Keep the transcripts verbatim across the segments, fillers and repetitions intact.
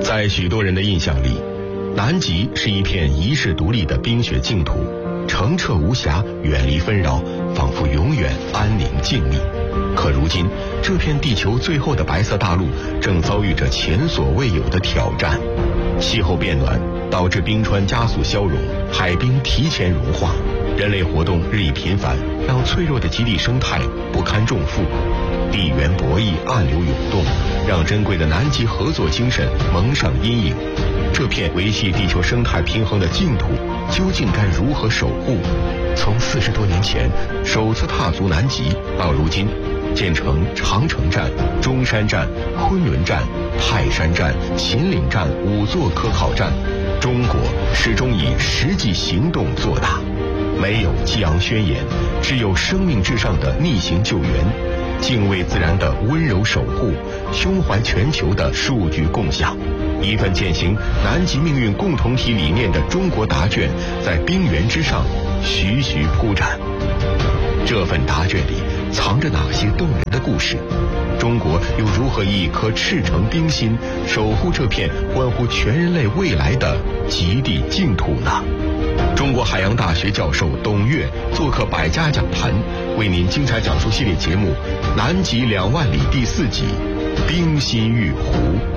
在许多人的印象里，南极是一片遗世独立的冰雪净土，澄澈无瑕，远离纷扰，仿佛永远安宁静谧。可如今，这片地球最后的白色大陆正遭遇着前所未有的挑战。气候变暖导致冰川加速消融，海冰提前融化，人类活动日益频繁，让脆弱的极地生态不堪重负。地缘博弈暗流涌动，让珍贵的南极合作精神蒙上阴影。这片维系地球生态平衡的净土，究竟该如何守护？从四十多年前首次踏足南极，到如今建成长城站、中山站、昆仑站、泰山站、秦岭站五座科考站，中国始终以实际行动作答。没有激昂宣言，只有生命至上的逆行救援，敬畏自然的温柔守护，胸怀全球的数据共享。一份践行南极命运共同体理念的中国答卷，在冰原之上徐徐铺展。这份答卷里藏着哪些动人的故事？中国又如何以一颗赤诚冰心，守护这片关乎全人类未来的极地净土呢？中国海洋大学教授董越做客百家讲坛，为您精彩讲述系列节目《南极两万里》第四集《冰心玉壶》。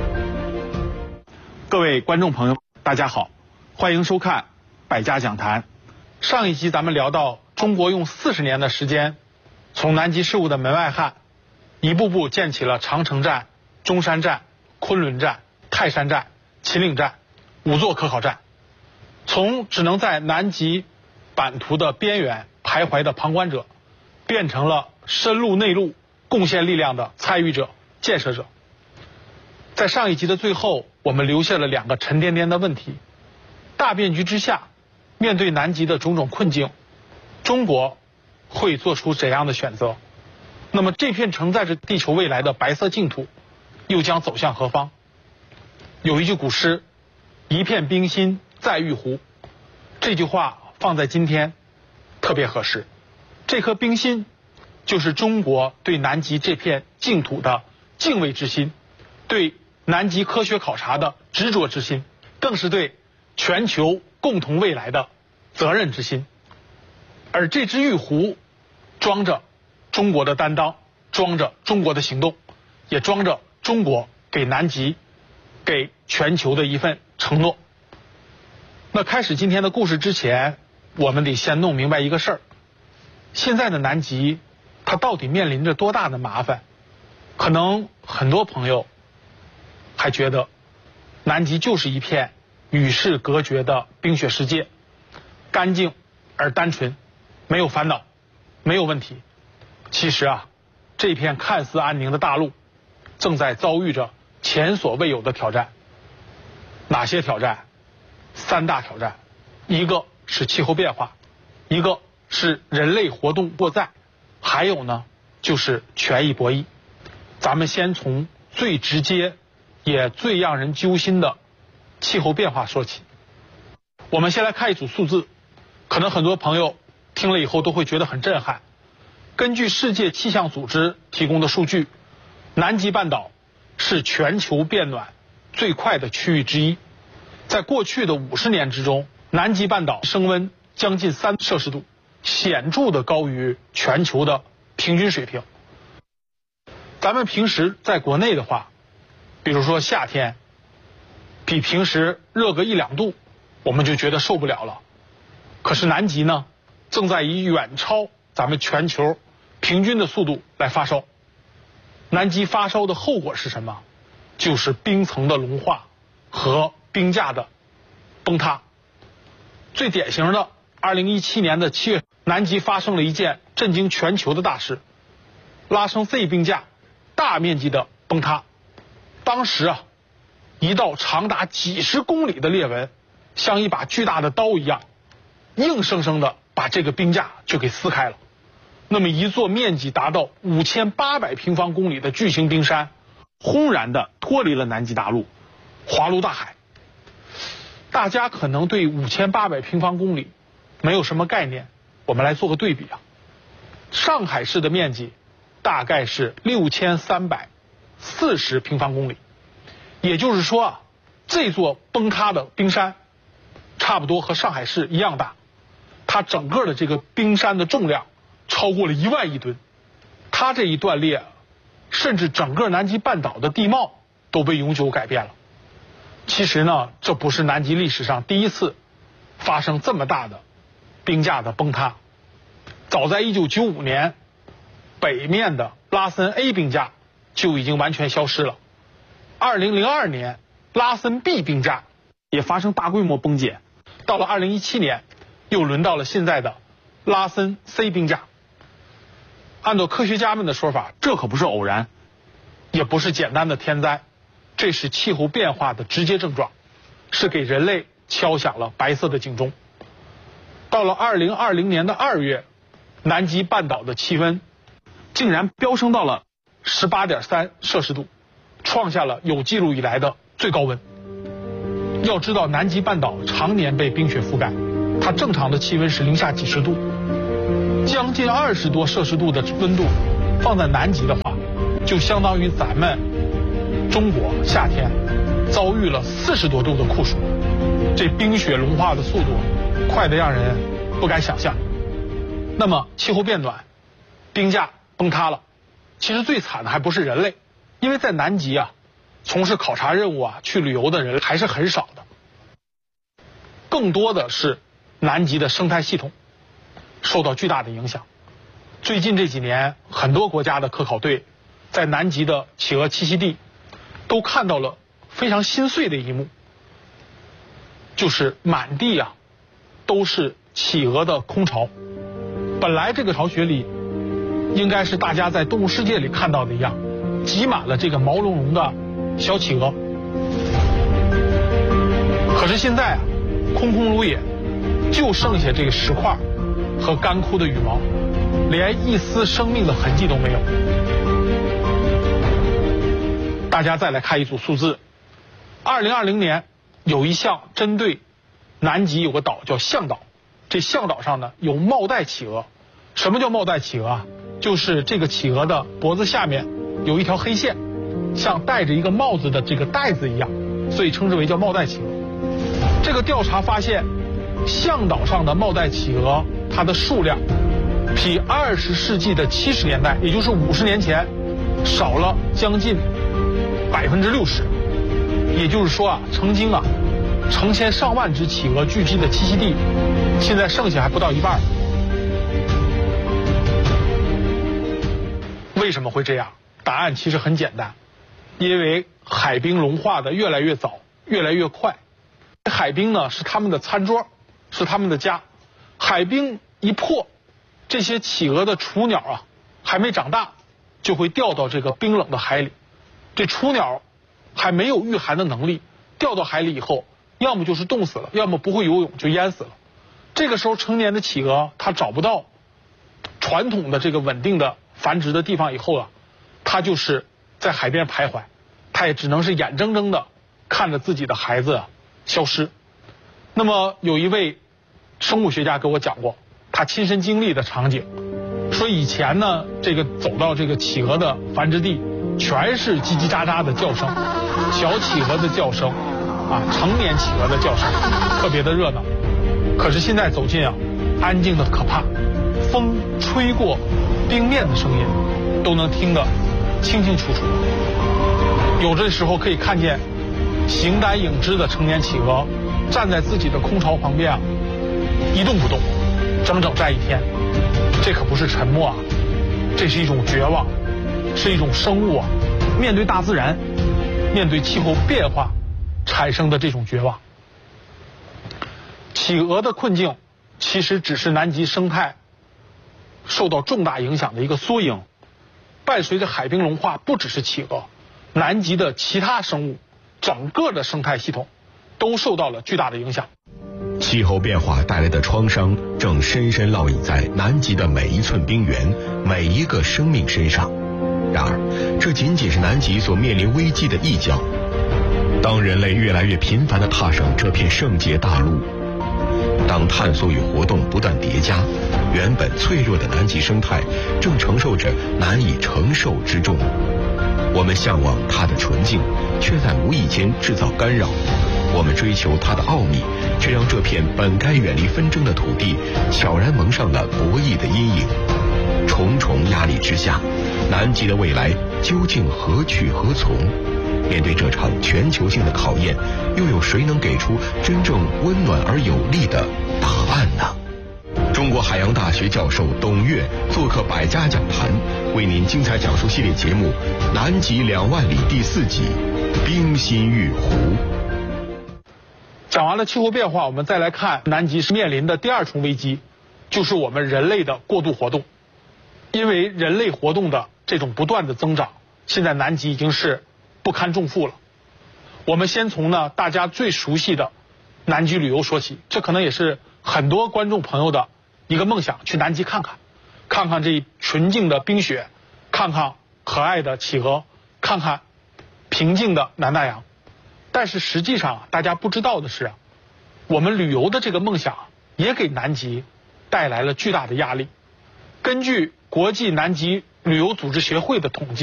各位观众朋友，大家好，欢迎收看百家讲坛。上一集咱们聊到，中国用四十年的时间，从南极事务的门外汉，一步步建起了长城站、中山站、昆仑站、泰山站、秦岭站五座科考站，从只能在南极版图的边缘徘徊的旁观者，变成了深入内陆、贡献力量的参与者、建设者。在上一集的最后，我们留下了两个沉甸甸的问题：大变局之下，面对南极的种种困境，中国会做出怎样的选择？那么这片承载着地球未来的白色净土又将走向何方？有一句古诗，一片冰心在玉壶，这句话放在今天特别合适。这颗冰心就是中国对南极这片净土的敬畏之心，对南极科学考察的执着之心，更是对全球共同未来的责任之心。而这只玉壶装着中国的担当，装着中国的行动，也装着中国给南极、给全球的一份承诺。那开始今天的故事之前，我们得先弄明白一个事儿：现在的南极，它到底面临着多大的麻烦？可能很多朋友还觉得南极就是一片与世隔绝的冰雪世界，干净而单纯，没有烦恼，没有问题。其实啊，这片看似安宁的大陆正在遭遇着前所未有的挑战。哪些挑战？三大挑战，一个是气候变化，一个是人类活动过载，还有呢就是权益博弈。咱们先从最直接也最让人揪心的气候变化说起。我们先来看一组数字，可能很多朋友听了以后都会觉得很震撼。根据世界气象组织提供的数据，南极半岛是全球变暖最快的区域之一。在过去的五十年之中，南极半岛升温将近三摄氏度，显著的高于全球的平均水平。咱们平时在国内的话，比如说夏天比平时热个一两度，我们就觉得受不了了。可是南极呢，正在以远超咱们全球平均的速度来发烧。南极发烧的后果是什么？就是冰层的融化和冰架的崩塌。最典型的二零一七年的七月，南极发生了一件震惊全球的大事，拉升 C 冰架大面积的崩塌。当时啊，一道长达几十公里的裂纹，像一把巨大的刀一样，硬生生的把这个冰架就给撕开了。那么一座面积达到五千八百平方公里的巨型冰山，轰然的脱离了南极大陆，滑入大海。大家可能对五千八百平方公里没有什么概念，我们来做个对比啊。上海市的面积大概是六千三百四十平方公里，也就是说啊， 这座崩塌的冰山差不多和上海市一样大，它整个的这个冰山的重量超过了一万亿吨，它这一断裂，甚至整个南极半岛的地貌都被永久改变了。其实呢，这不是南极历史上第一次发生这么大的冰架的崩塌。早在一九九五年，北面的拉森 A 冰架就已经完全消失了。二零零二年，拉森 B 冰架也发生大规模崩解。到了二零一七年，又轮到了现在的拉森 C 冰架。按照科学家们的说法，这可不是偶然，也不是简单的天灾，这是气候变化的直接症状，是给人类敲响了白色的警钟。到了二零二零年的二月，南极半岛的气温竟然飙升到了 十八点三摄氏度，创下了有记录以来的最高温。要知道，南极半岛常年被冰雪覆盖，它正常的气温是零下几十度，将近二十多摄氏度的温度放在南极的话，就相当于咱们中国夏天遭遇了四十多度的酷暑，这冰雪融化的速度快得让人不敢想象。那么气候变暖，冰架崩塌了，其实最惨的还不是人类，因为在南极啊，从事考察任务啊、去旅游的人还是很少的，更多的是南极的生态系统受到巨大的影响。最近这几年，很多国家的科考队在南极的企鹅栖息地都看到了非常心碎的一幕，就是满地啊都是企鹅的空巢。本来这个巢穴里应该是大家在动物世界里看到的一样，挤满了这个毛茸茸的小企鹅，可是现在啊，空空如也，就剩下这个石块和干枯的羽毛，连一丝生命的痕迹都没有。大家再来看一组数字，二零二零年有一项针对南极有个岛叫象岛，这象岛上呢有帽带企鹅。什么叫帽带企鹅啊？就是这个企鹅的脖子下面有一条黑线，像戴着一个帽子的这个带子一样，所以称之为叫帽带企鹅。这个调查发现，象岛上的帽带企鹅它的数量比二十世纪的七十年代，也就是五十年前少了将近百分之六十。也就是说啊，曾经啊成千上万只企鹅聚集的栖息地，现在剩下还不到一半。为什么会这样？答案其实很简单，因为海冰融化的越来越早，越来越快。海冰呢是他们的餐桌，是他们的家。海冰一破，这些企鹅的雏鸟啊还没长大，就会掉到这个冰冷的海里。这雏鸟还没有御寒的能力，掉到海里以后，要么就是冻死了，要么不会游泳就淹死了。这个时候成年的企鹅它找不到传统的这个稳定的繁殖的地方以后啊，它就是在海边徘徊，它也只能是眼睁睁的看着自己的孩子啊消失。那么有一位生物学家给我讲过他亲身经历的场景，说以前呢这个走到这个企鹅的繁殖地，全是叽叽喳喳的叫声，小企鹅的叫声啊，成年企鹅的叫声，特别的热闹。可是现在走近啊，安静的可怕，风吹过冰面的声音都能听得清清楚楚。有的时候可以看见形单影只的成年企鹅站在自己的空巢旁边啊，一动不动，整整站一天。这可不是沉默啊，这是一种绝望，是一种生物啊面对大自然，面对气候变化产生的这种绝望。企鹅的困境其实只是南极生态受到重大影响的一个缩影。伴随着海冰融化，不只是企鹅，南极的其他生物，整个的生态系统都受到了巨大的影响。 气候变化带来的创伤正深深烙印在南极的每一寸冰原，每一个生命身上。然而，这仅仅是南极所面临危机的一角。当人类越来越频繁地踏上这片圣洁大陆，当探索与活动不断叠加，原本脆弱的南极生态正承受着难以承受之重。我们向往它的纯净， 却在无意间制造干扰。我们追求它的奥秘，却让这片本该远离纷争的土地悄然蒙上了博弈的阴影。重重压力之下，南极的未来究竟何去何从？面对这场全球性的考验，又有谁能给出真正温暖而有力的答案呢？中国海洋大学教授董岳做客百家讲坛，为您精彩讲述系列节目《南极两万里》第四集《冰心玉壶》。 讲完了气候变化，我们再来看南极面临的第二重危机，就是我们人类的过度活动。因为人类活动的这种不断的增长，现在南极已经是不堪重负了。我们先从呢大家最熟悉的南极旅游说起，这可能也是很多观众朋友的一个梦想，去南极看看，看看这纯净的冰雪，看看可爱的企鹅，看看平静的南大洋。但是实际上大家不知道的是啊，我们旅游的这个梦想也给南极带来了巨大的压力。根据国际南极旅游组织协会的统计，